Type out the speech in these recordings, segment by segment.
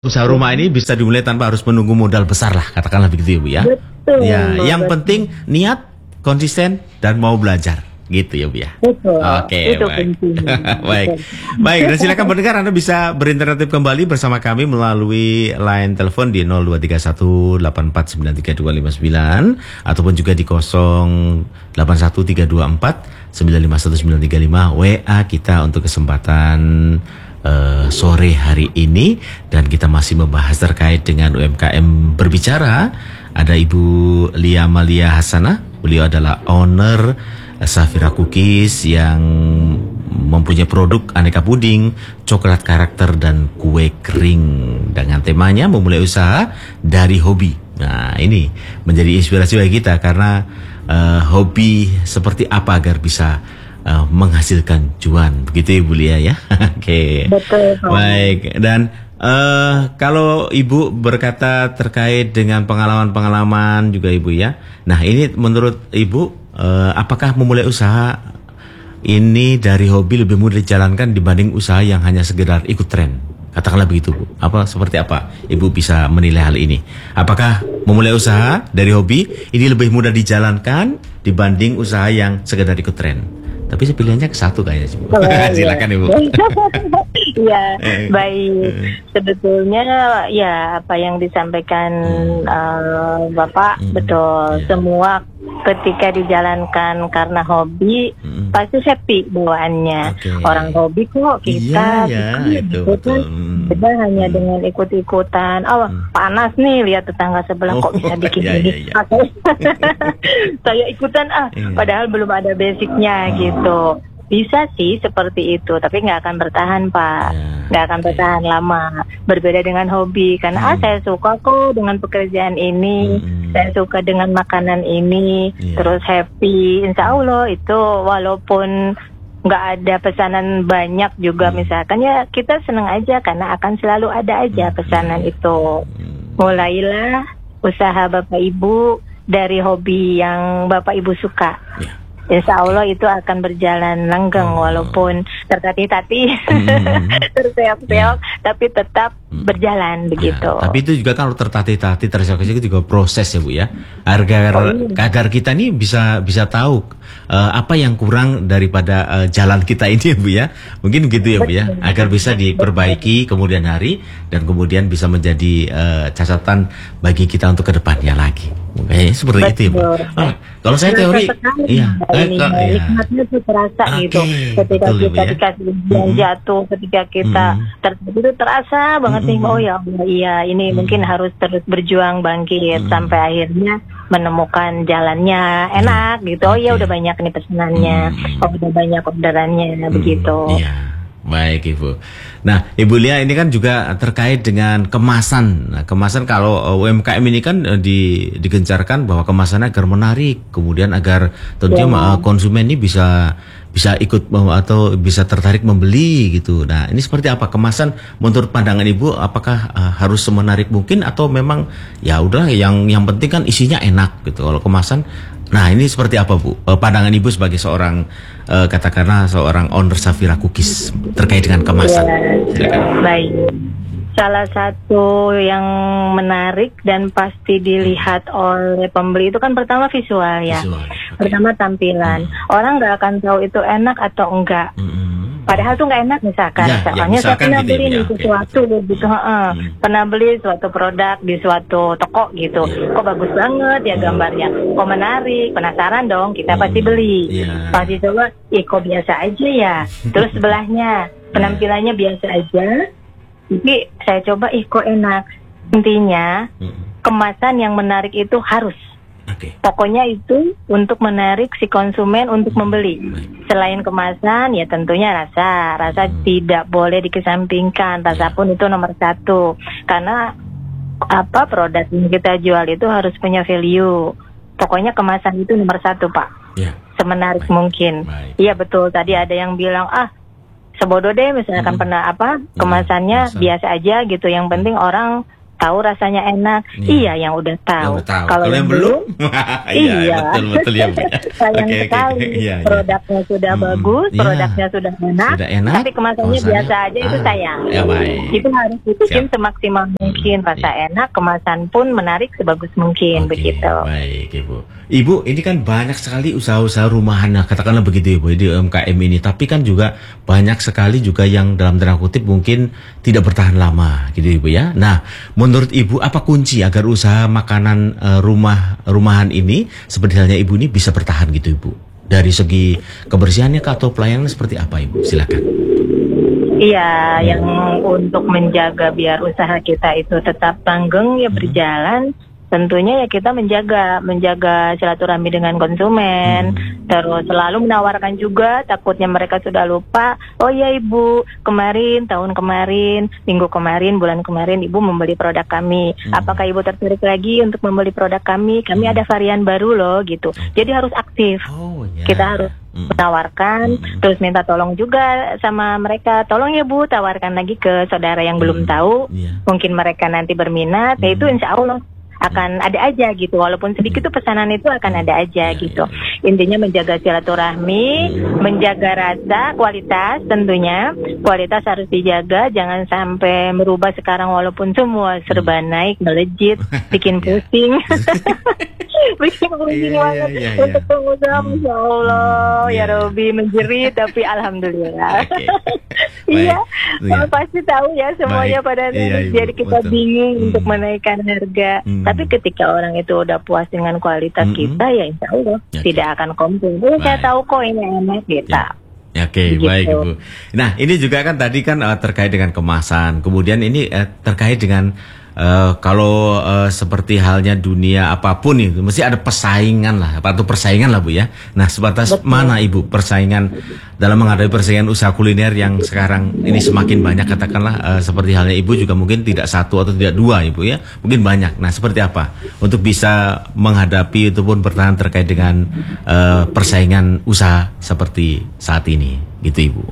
Usaha rumah ini bisa dimulai tanpa harus menunggu modal besar lah, katakanlah begitu ya Bu ya. Betul. Ya, yang penting niat, konsisten dan mau belajar, gitu ya Bu ya. Betul. Oke, Itu baik. kuncinya. Baik. Baik, dan silakan pendengar Anda bisa berinteraktif kembali bersama kami melalui line telepon di 023184932259 ataupun juga di 081324951935 WA kita untuk kesempatan sore hari ini, dan kita masih membahas terkait dengan UMKM berbicara. Ada Ibu Lia Amalia Hasanah, beliau adalah owner Safira Cookies yang mempunyai produk aneka puding, coklat karakter dan kue kering dengan temanya memulai usaha dari hobi. Nah, ini menjadi inspirasi bagi kita karena hobi seperti apa agar bisa menghasilkan cuan, begitu Ibu Lia ya. Oke. Betul. Baik, dan kalau Ibu berkata terkait dengan pengalaman-pengalaman juga Ibu ya. Nah, ini menurut Ibu apakah memulai usaha ini dari hobi lebih mudah dijalankan dibanding usaha yang hanya sekedar ikut tren? Katakanlah begitu Bu. Seperti apa Ibu bisa menilai hal ini? Apakah memulai usaha dari hobi ini lebih mudah dijalankan dibanding usaha yang sekedar ikut tren? Tapi pilihannya ke satu kayaknya. Silakan Ibu. Ya, baik. Sebetulnya ya apa yang disampaikan Bapak betul. Semua ketika dijalankan karena hobi pasti happy bawaannya. Orang hobi kok kita betul. Beda hanya dengan ikut-ikutan. Panas nih lihat tetangga sebelah kok bisa bikin ini. Saya ikutan padahal belum ada basicnya gitu. Bisa sih seperti itu, tapi nggak akan bertahan Pak, nggak akan bertahan lama. Berbeda dengan hobi, karena saya suka kok dengan pekerjaan ini, saya suka dengan makanan ini, terus happy. Insya Allah itu walaupun nggak ada pesanan banyak juga misalkan ya kita seneng aja karena akan selalu ada aja pesanan itu. Mulailah usaha Bapak Ibu dari hobi yang Bapak Ibu suka. Insya Allah itu akan berjalan langgeng walaupun tertatih-tatih, terseok-seok, tapi tetap berjalan begitu. Tapi itu juga kalau tertatih-tatih, terseok-seok itu juga proses ya Bu ya. Agar kita nih bisa tahu apa yang kurang daripada jalan kita ini ya Bu ya. Mungkin gitu ya Bu ya. Agar bisa diperbaiki kemudian hari dan kemudian bisa menjadi catatan bagi kita untuk kedepannya lagi. Seperti itu ya Bu. Kalau saya teori, nikmatnya itu terasa gitu. Ketika kita dikasih ujian jatuh, ketika kita itu terasa banget nih. Oh ya Allah, iya ini mungkin harus terus berjuang bangkit sampai akhirnya menemukan jalannya enak gitu. Oh ya udah banyak nih pesanannya, udah banyak orderannya begitu. Baik Ibu. Nah Ibu Lia, ini kan juga terkait dengan kemasan. Nah, kemasan kalau UMKM ini kan digencarkan bahwa kemasannya agar menarik, kemudian agar tentunya konsumen ini bisa ikut atau bisa tertarik membeli gitu. Nah ini seperti apa kemasan menurut pandangan Ibu? Apakah harus semenarik mungkin atau memang ya udah yang penting kan isinya enak gitu kalau kemasan? Nah ini seperti apa Bu? Pandangan Ibu sebagai seorang katakanlah seorang owner Safira Cookies terkait dengan kemasan. Baik. Salah satu yang menarik dan pasti dilihat oleh pembeli itu kan pertama visual ya. Pertama tampilan. Orang nggak akan tahu itu enak atau enggak. Padahal tuh nggak enak misalkan. Soalnya saya pernah beli sesuatu gitu. Pernah beli suatu produk di suatu toko gitu. Kok bagus banget ya gambarnya. Kok menarik. Penasaran dong. Kita pasti beli. Pasti coba. Kok biasa aja ya. Terus sebelahnya penampilannya biasa aja. Jadi saya coba kok enak. Intinya kemasan yang menarik itu harus. Pokoknya itu untuk menarik si konsumen untuk membeli. Selain kemasan ya tentunya rasa tidak boleh dikesampingkan. Rasa pun itu nomor satu. Karena produk yang kita jual itu harus punya value. Pokoknya kemasan itu nomor satu Pak. Semenarik mungkin. Iya betul. Tadi ada yang bilang sebodoh deh misalkan pernah kemasannya biasa aja gitu. Yang penting orang tahu rasanya enak. Iya, yang udah tahu. Kalau yang belum, iya, betul ya. Sayang sekali. Produknya sudah bagus, produknya sudah enak, tapi kemasannya biasa aja, itu sayang. Ya, baik. Itu harus dibikin semaksimal mungkin, rasa enak, kemasan pun menarik sebagus mungkin, begitu. Baik, Ibu. Ibu, ini kan banyak sekali usaha-usaha rumahan, katakanlah begitu Ibu, di UMKM ini. Tapi kan juga banyak sekali juga yang dalam tanda kutip mungkin tidak bertahan lama, gitu Ibu ya. Nah, menurut Ibu apa kunci agar usaha makanan rumahan ini seperti halnya Ibu ini bisa bertahan gitu Ibu? Dari segi kebersihannya atau pelayanan seperti apa Ibu? Silakan. Iya, yang untuk menjaga biar usaha kita itu tetap langgeng ya berjalan, tentunya ya kita menjaga silaturahmi dengan konsumen, terus selalu menawarkan juga, takutnya mereka sudah lupa, oh ya Ibu, tahun kemarin, minggu kemarin, bulan kemarin Ibu membeli produk kami, apakah Ibu tertarik lagi untuk membeli produk kami ada varian baru loh gitu, jadi harus aktif, kita harus menawarkan, terus minta tolong juga sama mereka, tolong ya Bu, tawarkan lagi ke saudara yang belum tahu, mungkin mereka nanti berminat, ya itu insya Allah akan ada aja gitu, walaupun sedikit tuh pesanan itu akan ada aja gitu. Intinya menjaga silaturahmi, menjaga rasa, kualitas tentunya, kualitas harus dijaga, jangan sampai merubah sekarang walaupun semua serba naik, melejit, bikin pusing. Bikin pusing banget untuk pengusaha, Masya Allah, ya Robi menjerit, tapi alhamdulillah. Iya, pasti tahu ya semuanya pada jadi kita bingung untuk menaikkan harga. Tapi ketika orang itu udah puas dengan kualitas kita, ya insya Allah tidak akan komplain. Saya tahu kok ini enak gitu. Oke, baik Ibu. Nah, ini juga kan tadi kan terkait dengan kemasan. Kemudian ini terkait dengan kalau seperti halnya dunia apapun itu mesti ada persaingan lah, atau persaingan lah Bu ya. Nah, sebatas mana Ibu persaingan dalam menghadapi persaingan usaha kuliner yang sekarang ini semakin banyak, katakanlah seperti halnya Ibu juga mungkin tidak satu atau tidak dua Ibu ya, mungkin banyak. Nah, seperti apa untuk bisa menghadapi ataupun bertahan terkait dengan persaingan usaha seperti saat ini gitu Ibu?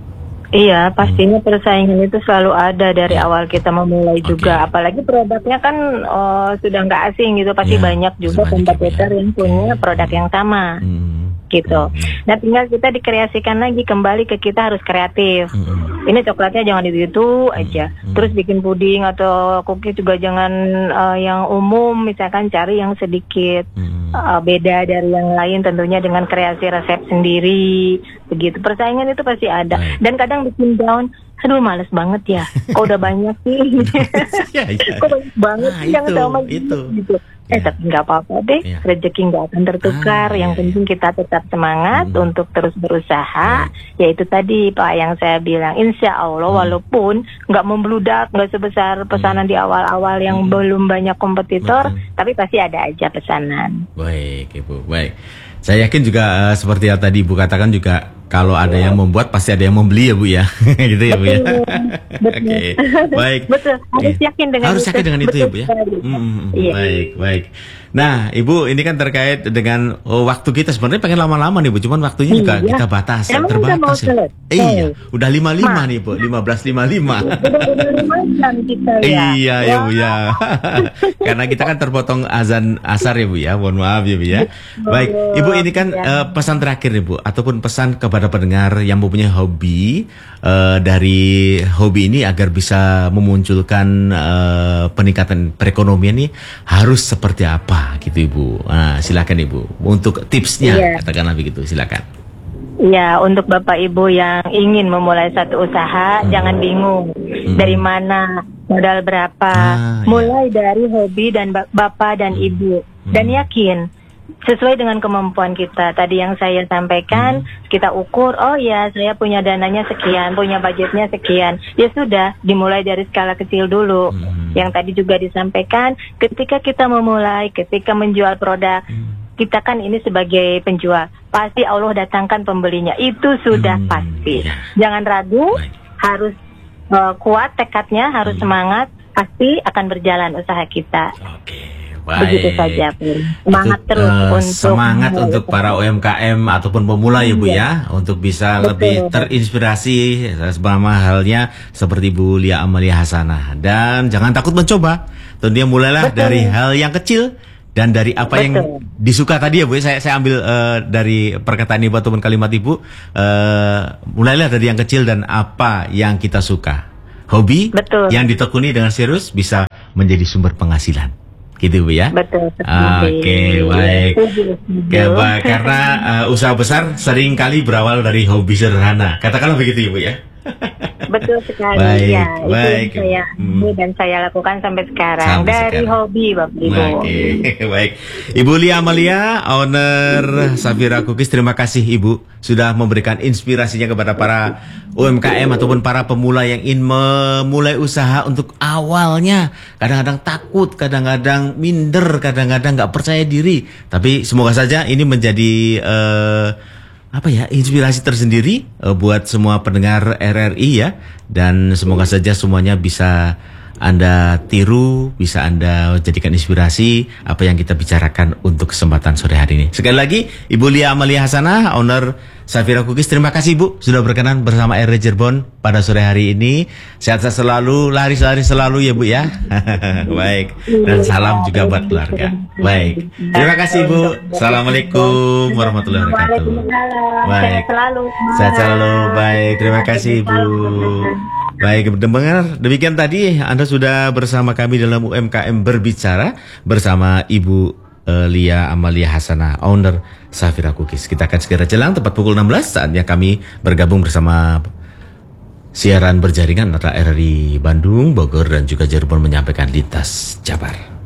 Iya, pastinya persaingan itu selalu ada dari awal kita memulai juga. Apalagi produknya kan sudah nggak asing gitu, pasti banyak juga kompetitor yang punya produk yang sama. Gitu. Nah, tinggal kita dikreasikan lagi, kembali ke kita harus kreatif. Ini coklatnya jangan itu aja. Terus bikin puding atau cookie juga jangan yang umum, misalkan cari yang sedikit beda dari yang lain, tentunya dengan kreasi resep sendiri. Begitu. Persaingan itu pasti ada. Dan kadang bikin down, aduh males banget ya. Kok udah banyak sih. Kok banyak banget sih yang sama gitu. Tapi nggak apa-apa deh, rezeki nggak akan tertukar. Yang penting kita tetap semangat untuk terus berusaha. Yaitu tadi Pak yang saya bilang, insya Allah walaupun nggak membludak, nggak sebesar pesanan di awal-awal yang belum banyak kompetitor, tapi pasti ada aja pesanan. Baik Ibu, baik. Saya yakin juga seperti yang tadi Ibu katakan juga, kalau ada yang membuat pasti ada yang membeli ya Bu ya. Gitu ya Bu ya. Oke. Baik. Betul. Harus yakin dengan itu ya Bu ya. Baik. Nah, Ibu ini kan terkait dengan waktu kita, sebenarnya pengen lama-lama nih Bu, cuman waktunya juga kita batas, terbatas ya. Iya, udah 55 nih Bu, 15.55. Iya ya Bu ya. Karena kita kan terpotong azan asar ya Bu ya, mohon maaf ya Bu ya. Baik, Ibu ini kan pesan terakhir nih Bu, ataupun pesan kepada pendengar yang mempunyai hobi, dari hobi ini agar bisa memunculkan peningkatan perekonomian nih harus seperti apa gitu Ibu. Nah, silakan Ibu untuk tipsnya, katakanlah begitu, silakan. Ya, untuk Bapak Ibu yang ingin memulai satu usaha, jangan bingung dari mana, modal berapa, mulai dari hobi dan Bapak dan Ibu, dan yakin sesuai dengan kemampuan kita. Tadi yang saya sampaikan, kita ukur, oh ya saya punya dananya sekian, punya budgetnya sekian. Ya sudah, dimulai dari skala kecil dulu. Yang tadi juga disampaikan, ketika kita memulai, ketika menjual produk, kita kan ini sebagai penjual, pasti Allah datangkan pembelinya. Itu sudah pasti. Jangan ragu, harus kuat tekadnya, harus semangat, pasti akan berjalan usaha kita. Begitu saja, semangat terus semangat untuk para UMKM ataupun pemula ya Bu ya, untuk bisa lebih terinspirasi sama halnya seperti Bu Lia Amalia Hasanah, dan jangan takut mencoba. Tentunya mulailah dari hal yang kecil dan dari apa yang disuka tadi ya Bu. Saya ambil dari perkataan Ibu ataupun kalimat Ibu, mulailah dari yang kecil dan apa yang kita suka. Hobi yang ditekuni dengan serius bisa menjadi sumber penghasilan. Gitu Bu ya. Betul. Oke, baik. Karena usaha besar sering kali berawal dari hobi sederhana. Katakanlah begitu Ibu ya. Betul sekali. Baik. Itu yang dan saya lakukan sampai sekarang dari hobi Bapak Ibu. Baik. Ibu Lia Amalia, owner Safira Cookies, terima kasih Ibu sudah memberikan inspirasinya kepada para UMKM ataupun para pemula yang ingin memulai usaha untuk awalnya. Kadang-kadang takut, kadang-kadang minder, kadang-kadang nggak percaya diri. Tapi semoga saja ini menjadi inspirasi tersendiri buat semua pendengar RRI ya, dan semoga saja semuanya bisa Anda tiru, bisa Anda jadikan inspirasi apa yang kita bicarakan untuk kesempatan sore hari ini. Sekali lagi Ibu Lia Amalia Hasanah, owner Safira Cookies, terima kasih Bu sudah berkenan bersama RRI Cirebon pada sore hari ini. Sehat-sehat selalu, lari-lari selalu ya Bu ya. Baik, dan salam juga buat keluarga. Baik, terima kasih Bu. Assalamualaikum warahmatullahi wabarakatuh. Baik, sehat selalu. Baik, terima kasih Bu. Baik, pendengar, demikian tadi Anda sudah bersama kami dalam UMKM Berbicara bersama Ibu Lia Amalia Hasanah, owner Safira Cookies. Kita akan segera jelang tepat pukul 16 saatnya kami bergabung bersama siaran berjaringan antara RRI Bandung, Bogor, dan juga Cirebon menyampaikan lintas Jabar.